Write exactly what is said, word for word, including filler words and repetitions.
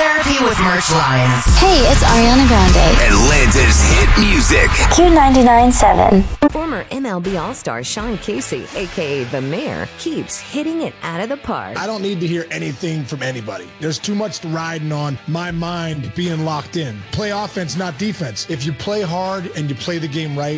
Therapy with Merch Lines. Hey, it's Ariana Grande. Atlanta's hit music. Q ninety-nine point seven. Former M L B All-Star Sean Casey, a k a. The Mayor, keeps hitting it out of the park. I don't need to hear anything from anybody. There's too much riding on my mind being locked in. Play offense, not defense. If you play hard and you play the game right,